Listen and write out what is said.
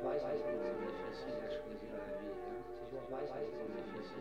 weiß, dass es so nicht difficile de choisir la vie. C'est toujours difficile